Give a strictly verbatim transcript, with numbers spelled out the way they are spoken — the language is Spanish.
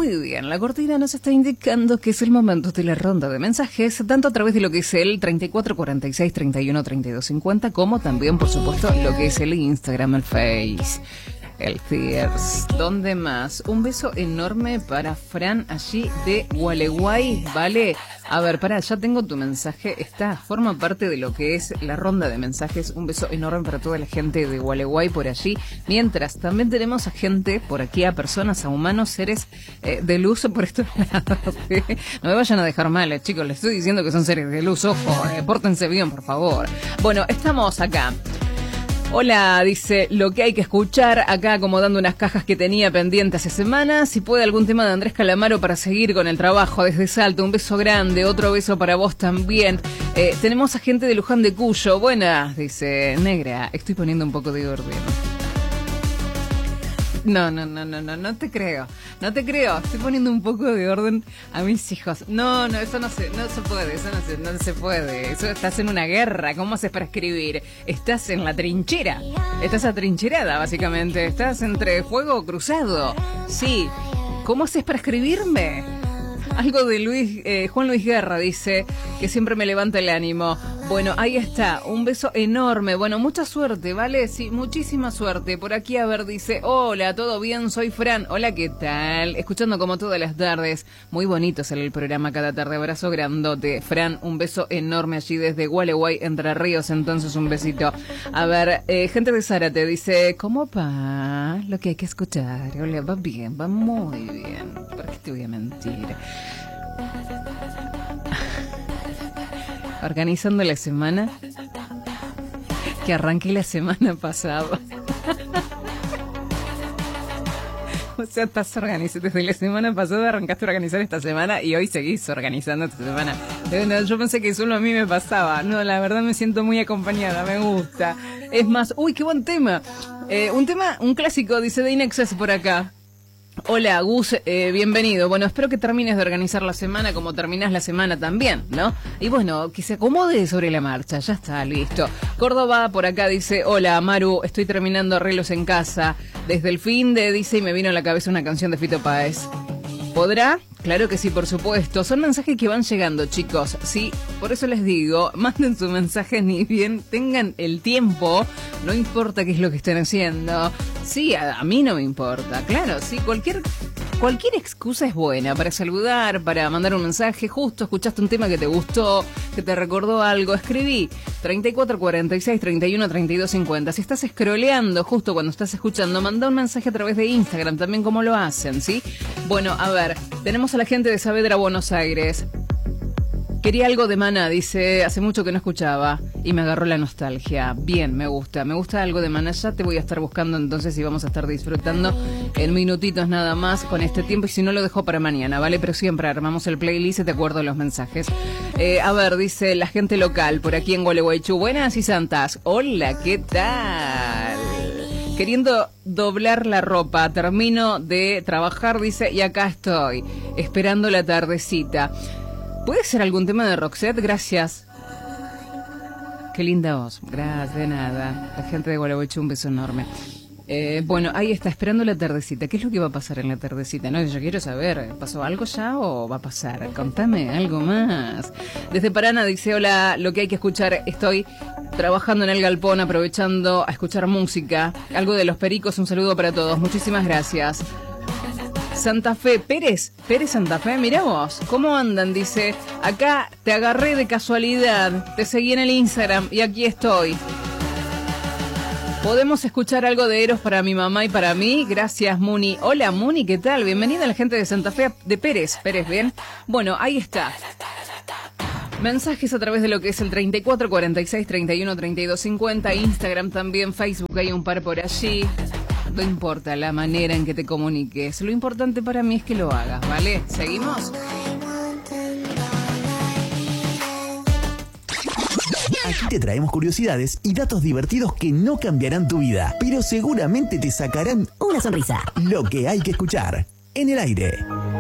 Muy bien, la cortina nos está indicando que es el momento de la ronda de mensajes, tanto a través de lo que es el treinta y cuatro cuarenta y seis treinta y uno treinta y dos cincuenta, como también, por supuesto, lo que es el Instagram, el Face, el Thieves. ¿Dónde más? Un beso enorme para Fran allí de Gualeguay, ¿vale? A ver, pará, ya tengo tu mensaje. Esta forma parte de lo que es la ronda de mensajes. Un beso enorme para toda la gente de Gualeguay por allí. Mientras, también tenemos a gente por aquí, a personas, a humanos, seres eh, de luz por estos lados. ¿Sí? No me vayan a dejar mal, eh, chicos. Les estoy diciendo que son seres de luz. Ojo, eh, pórtense bien, por favor. Bueno, estamos acá. Hola, dice, lo que hay que escuchar, acá acomodando unas cajas que tenía pendientes hace semanas. Si puede algún tema de Andrés Calamaro para seguir con el trabajo desde Salto. Un beso grande, otro beso para vos también. Eh, tenemos a gente de Luján de Cuyo. Buenas, dice, negra, estoy poniendo un poco de orden. No, no, no, no, no, no te creo, no te creo, estoy poniendo un poco de orden a mis hijos. No, no, eso no se, no se puede, eso no se, no se puede, eso estás en una guerra, ¿cómo haces para escribir? Estás en la trinchera, estás atrincherada básicamente, estás entre fuego cruzado, sí, ¿cómo haces para escribirme? Algo de Luis, eh, Juan Luis Guerra dice que siempre me levanta el ánimo. Bueno, ahí está, un beso enorme. Bueno, mucha suerte, ¿vale? Sí, muchísima suerte. Por aquí, a ver, dice, hola, ¿todo bien? Soy Fran. Hola, ¿qué tal? Escuchando como todas las tardes. Muy bonito sale el programa cada tarde. Abrazo grandote. Fran, un beso enorme allí desde Gualeguay, Entre Ríos. Entonces, un besito. A ver, eh, gente de Zárate dice, ¿cómo va? Lo que hay que escuchar. Hola, va bien, va muy bien. ¿Por qué te voy a mentir? Organizando la semana, que arranqué la semana pasada. O sea, estás organizando desde la semana pasada, arrancaste a organizar esta semana y hoy seguís organizando esta semana. Yo pensé que solo a mí me pasaba. No, la verdad me siento muy acompañada, me gusta. Es más, uy, qué buen tema. Eh, un tema, un clásico, dice de Inexcess por acá. Hola, Gus, eh, bienvenido. Bueno, espero que termines de organizar la semana como terminás la semana también, ¿no? Y bueno, que se acomode sobre la marcha, ya está, listo. Córdoba por acá dice, hola, Maru, estoy terminando arreglos en casa. Desde el fin de, dice, y me vino a la cabeza una canción de Fito Páez. ¿Podrá? Claro que sí, por supuesto. Son mensajes que van llegando, chicos. Sí, por eso les digo, manden sus mensajes ni bien tengan el tiempo. No importa qué es lo que estén haciendo. Sí, a, a mí no me importa. Claro, sí, cualquier... Cualquier excusa es buena para saludar, para mandar un mensaje. Justo escuchaste un tema que te gustó, que te recordó algo. Escribí treinta y cuatro cuarenta y seis treinta y uno treinta y dos cincuenta. Si estás scrolleando justo cuando estás escuchando, manda un mensaje a través de Instagram, también como lo hacen, ¿sí? Bueno, a ver, tenemos a la gente de Saavedra, Buenos Aires. Quería algo de Maná, dice, hace mucho que no escuchaba y me agarró la nostalgia. Bien, me gusta, me gusta algo de Maná, ya te voy a estar buscando entonces y vamos a estar disfrutando en minutitos nada más con este tiempo y si no lo dejo para mañana, ¿vale? Pero siempre armamos el playlist y te acuerdo los mensajes. Eh, a ver, dice la gente local por aquí en Gualeguaychú. Buenas y santas. Hola, ¿qué tal? Queriendo doblar la ropa, termino de trabajar, dice, y acá estoy, esperando la tardecita. ¿Puede ser algún tema de Roxette? Gracias. Qué linda voz. Gracias, de nada. La gente de Gualeguaychú, un beso enorme. Eh, bueno, ahí está, esperando la tardecita. ¿Qué es lo que va a pasar en la tardecita? No, yo quiero saber, ¿pasó algo ya o va a pasar? Contame algo más. Desde Paraná dice, hola, lo que hay que escuchar, estoy trabajando en el galpón, aprovechando a escuchar música. Algo de Los Pericos, un saludo para todos. Muchísimas gracias. Santa Fe, Pérez, Pérez Santa Fe, mirá vos, ¿cómo andan? Dice, acá te agarré de casualidad, te seguí en el Instagram y aquí estoy. ¿Podemos escuchar algo de Eros para mi mamá y para mí? Gracias, Muni. Hola, Muni, ¿qué tal? Bienvenida a la gente de Santa Fe, de Pérez, Pérez, ¿bien? Bueno, ahí está. Mensajes a través de lo que es el treinta y cuatro cuarenta y seis treinta y uno treinta y dos cincuenta, Instagram también, Facebook, hay un par por allí. No importa la manera en que te comuniques, lo importante para mí es que lo hagas, ¿vale? ¿Seguimos? Aquí te traemos curiosidades y datos divertidos que no cambiarán tu vida, pero seguramente te sacarán una sonrisa. Lo que hay que escuchar en el aire.